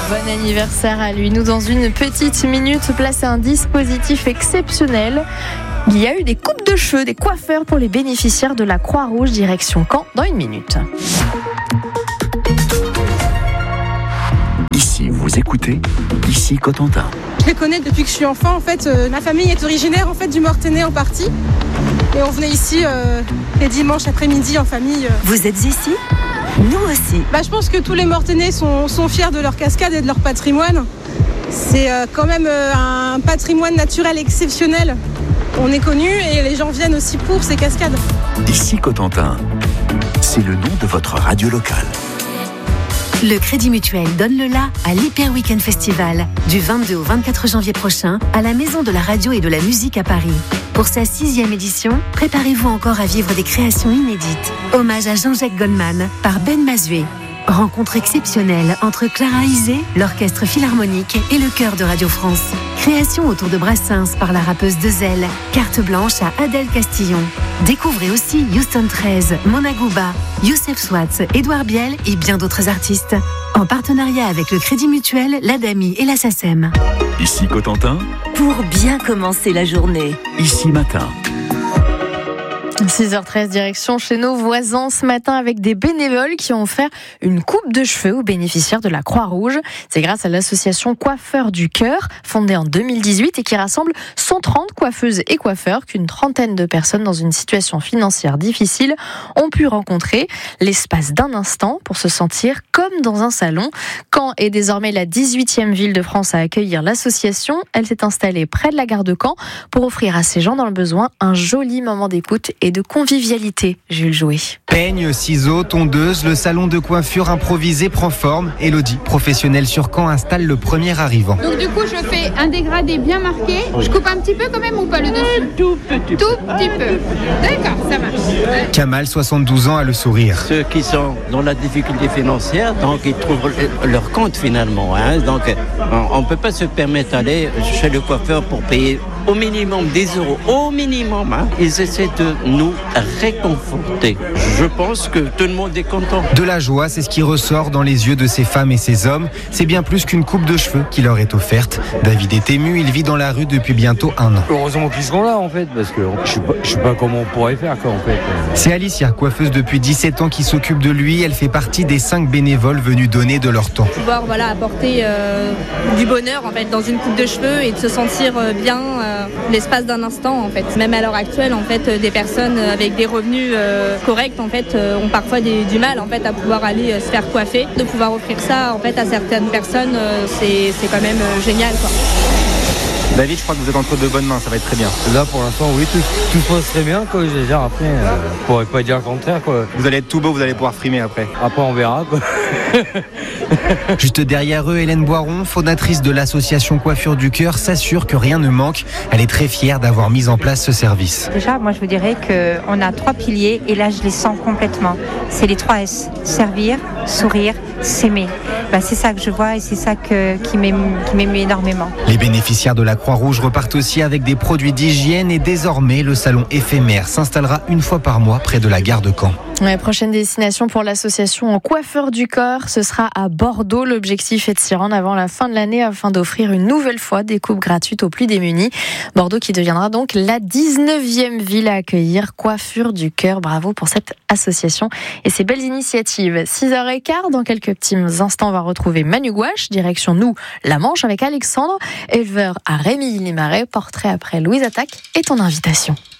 Bon anniversaire à lui. Nous, dans une petite minute, placer un dispositif exceptionnel. Il y a eu des coupes de cheveux, des coiffeurs pour les bénéficiaires de la Croix-Rouge, direction Caen, dans une minute. Ici, vous écoutez, ici Cotentin. Je les connais depuis que je suis enfant. En fait, ma famille est originaire du Mortainais en partie. Et on venait ici les dimanches après-midi en famille. Vous êtes ici ? Nous aussi. Je pense que tous les Mortainais sont fiers de leur cascade et de leur patrimoine. C'est quand même un patrimoine naturel exceptionnel. On est connu et les gens viennent aussi pour ces cascades. Ici Cotentin, c'est le nom de votre radio locale. Le Crédit Mutuel donne le la à l'Hyper Weekend Festival du 22 au 24 janvier prochain à la Maison de la Radio et de la Musique à Paris. Pour sa 6e édition, préparez-vous encore à vivre des créations inédites. Hommage à Jean-Jacques Goldman par Ben Mazué. Rencontre exceptionnelle entre Clara Isé, l'Orchestre Philharmonique et le Chœur de Radio France. Création autour de Brassens par la rappeuse Dezel. Carte blanche à Adèle Castillon. Découvrez aussi Houston 13, Mona Gouba, Youssef Swatz, Édouard Biel et bien d'autres artistes. En partenariat avec le Crédit Mutuel, l'ADAMI et la SACEM. Ici Cotentin, Pour bien commencer la journée. ici matin. 6h13, direction chez nos voisins ce matin avec des bénévoles qui ont offert une coupe de cheveux aux bénéficiaires de la Croix-Rouge. C'est grâce à l'association Coiffeurs du Cœur, fondée en 2018 et qui rassemble 130 coiffeuses et coiffeurs qu'une trentaine de personnes dans une situation financière difficile ont pu rencontrer l'espace d'un instant pour se sentir comme dans un salon. Caen est désormais la 18e ville de France à accueillir l'association. Elle s'est installée près de la gare de Caen pour offrir à ces gens dans le besoin un joli moment d'écoute et de convivialité. Jules Jouet. Peigne, ciseaux, tondeuse, le salon de coiffure improvisé prend forme. Elodie, professionnelle sur Caen, installe le premier arrivant. Donc du coup, je fais un dégradé bien marqué. Je coupe un petit peu quand même ou pas le dessus ? Tout petit peu. D'accord, ça marche. Kamal, 72 ans, a le sourire. Ceux qui sont dans la difficulté financière, donc ils trouvent leur compte finalement. Donc on ne peut pas se permettre d'aller chez le coiffeur pour payer au minimum 10 euros. Au minimum. Ils essaient de nous réconforter. Je pense que tout le monde est content. De la joie, c'est ce qui ressort dans les yeux de ces femmes et ces hommes. C'est bien plus qu'une coupe de cheveux qui leur est offerte. David est ému, il vit dans la rue depuis bientôt 1 an. Heureusement qu'ils sont là en fait, parce que je sais pas comment on pourrait faire en fait. C'est Alicia, coiffeuse depuis 17 ans, qui s'occupe de lui. Elle fait partie des 5 bénévoles venus donner de leur temps. Pouvoir apporter du bonheur en fait dans une coupe de cheveux et de se sentir bien l'espace d'un instant en fait. Même à l'heure actuelle en fait, des personnes avec des revenus corrects en fait ont parfois du mal en fait à pouvoir aller se faire coiffer. De pouvoir offrir ça en fait à certaines personnes, c'est quand même génial quoi. David, je crois que vous êtes entre de bonnes mains, ça va être très bien. Là pour l'instant oui, tout se passe très bien quoi. Je veux dire, après, je pourrais pas dire le contraire quoi. Vous allez être tout beau, vous allez pouvoir frimer après. Après on verra quoi. Juste derrière eux, Hélène Boiron, fondatrice de l'association Coiffure du Cœur, s'assure que rien ne manque. Elle est très fière d'avoir mis en place ce service. Déjà, moi je vous dirais qu'on a 3 piliers et là je les sens complètement. C'est les 3 S, servir, sourire, s'aimer. C'est ça que je vois et c'est ça qui m'émeut énormément. Les bénéficiaires de la Croix-Rouge repartent aussi avec des produits d'hygiène et désormais le salon éphémère s'installera une fois par mois près de la gare de Caen. La prochaine destination pour l'association Coiffeurs du Corps, ce sera à Bordeaux. L'objectif est de s'y rendre avant la fin de l'année afin d'offrir une nouvelle fois des coupes gratuites aux plus démunis. Bordeaux qui deviendra donc la 19e ville à accueillir Coiffure du Cœur. Bravo pour cette association et ces belles initiatives. 6h15, dans quelques petits instants, on va retrouver Manu Gouache, direction nous, la Manche avec Alexandre, éleveur à Rémy-les-Marais, portrait après Louise Attaque et ton invitation.